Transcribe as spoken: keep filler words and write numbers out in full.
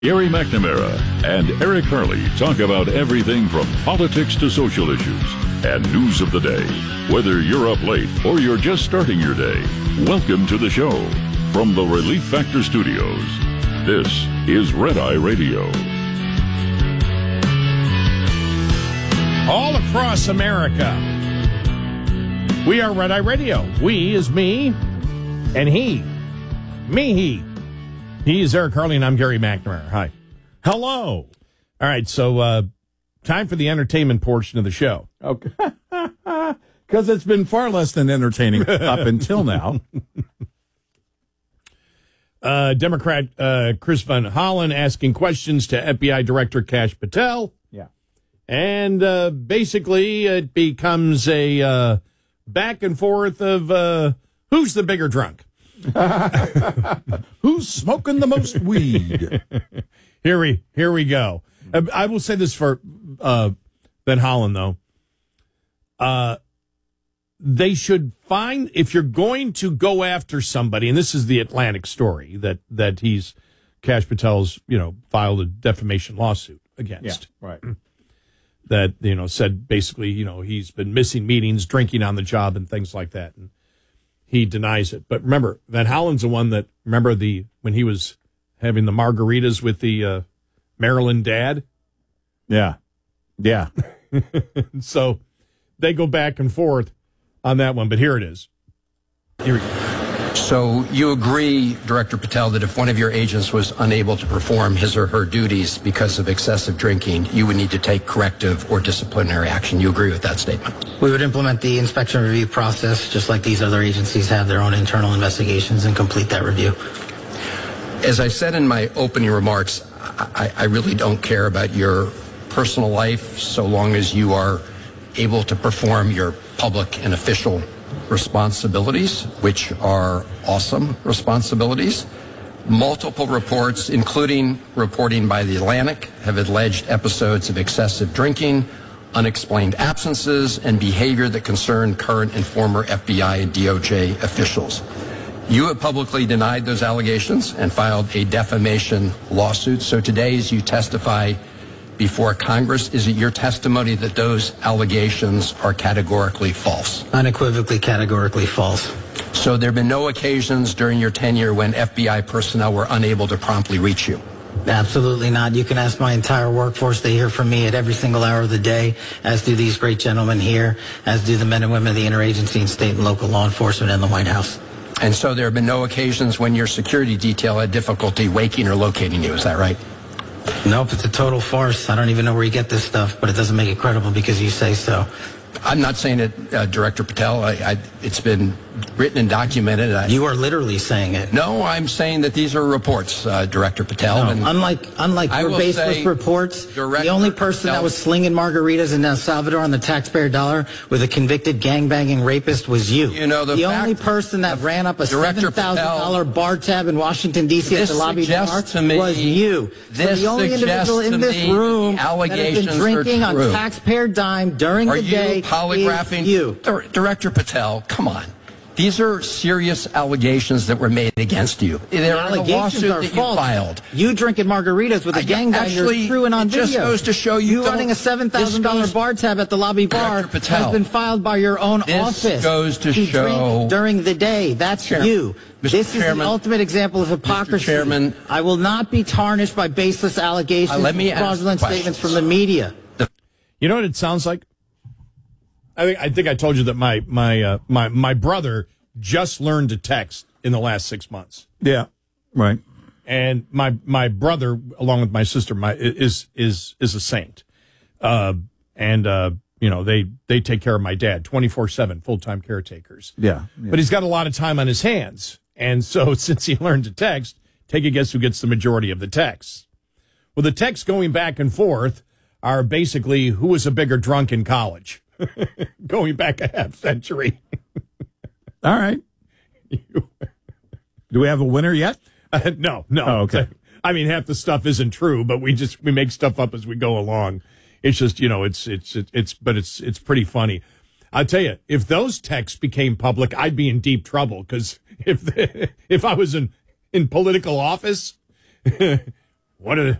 Gary McNamara and Eric Harley talk about everything from politics to social issues and news of the day. Whether you're up late or you're just starting your day, welcome to the show. From the Relief Factor Studios, this is Red Eye Radio. All across America, we are Red Eye Radio. We is me and he. Me, he. He is Eric Harley, and I'm Gary McNamara. Hi. Hello. All right, so uh, time for the entertainment portion of the show. Okay. Because it's been far less than entertaining up until now. Uh, Democrat uh, Chris Van Hollen asking questions to F B I Director Kash Patel. Yeah. And uh, basically it becomes a uh, back and forth of uh, who's the bigger drunk. Who's smoking the most weed? Here we here we go. I will say this for uh, Van Hollen, though. Uh, they should find, if you're going to go after somebody, and this is the Atlantic story that that he's Kash Patel's, you know, filed a defamation lawsuit against. Yeah, right. That, you know, said basically, you know, he's been missing meetings, drinking on the job, and things like that. And he denies it. But remember, Van Hollen's the one that, remember the when he was having the margaritas with the uh, Maryland dad? Yeah. Yeah. So they go back and forth on that one, but here it is. Here we go. So you agree, Director Patel, that if one of your agents was unable to perform his or her duties because of excessive drinking, you would need to take corrective or disciplinary action. You agree with that statement? We would implement the inspection review process, just like these other agencies have their own internal investigations, and complete that review. As I said in my opening remarks, I, I really don't care about your personal life so long as you are able to perform your public and official responsibilities, which are awesome responsibilities. Multiple reports, including reporting by The Atlantic, have alleged episodes of excessive drinking, unexplained absences, and behavior that concern current and former F B I and D O J officials. You have publicly denied those allegations and filed a defamation lawsuit. So today, as you testify before Congress, is it your testimony that those allegations are categorically false? Unequivocally, categorically false. So there have been no occasions during your tenure when F B I personnel were unable to promptly reach you? Absolutely not. You can ask my entire workforce. They hear from me at every single hour of the day, as do these great gentlemen here, as do the men and women of the interagency and state and local law enforcement and the White House. And so there have been no occasions when your security detail had difficulty waking or locating you, is that right? Nope, it's a total farce. I don't even know where you get this stuff, but it doesn't make it credible because you say so. I'm not saying it, uh, Director Patel. I, I, it's been written and documented. I, you are literally saying it. No, I'm saying that these are reports, uh, Director Patel. No, and unlike unlike your baseless reports, the only person Patel, that was slinging margaritas in El Salvador on the taxpayer dollar with a convicted gangbanging rapist was you. You know, the, the fact, only person that ran up a Director seven thousand dollars bar tab in Washington, D C at the lobby bar me, was you. This so the only individual in this room that has been drinking on taxpayer dime during are the day you polygraphing you. Director Patel, come on. These are serious allegations that were made against you. They're the in a lawsuit are that false. you filed. You drinking margaritas with a gangbanger true on it video. Just goes to show you, you running a seven thousand dollars bar tab at the lobby bar has been filed by your own this office. goes to to show drink during the day. That's Chair, you. Mister This Chairman, is the ultimate example of hypocrisy. Mister Chairman, I will not be tarnished by baseless allegations uh, let me and fraudulent ask statements from the media. You know what it sounds like? I think I think I told you that my my uh, my my brother just learned to text in the last six months. Yeah, right. And my my brother, along with my sister, my is is is a saint, uh, and uh, you know they they take care of my dad twenty-four seven, full time caretakers. Yeah, yeah, but he's got a lot of time on his hands, and so since he learned to text, take a guess who gets the majority of the texts. Well, the texts going back and forth are basically who was a bigger drunk in college, going back a half century. All right. Do we have a winner yet? Uh, no, no. Oh, okay. I mean, half the stuff isn't true, but we just we make stuff up as we go along. It's just, you know, it's it's it's, it's but it's it's pretty funny. I'll tell you, if those texts became public, I'd be in deep trouble because if if I was in in political office, What are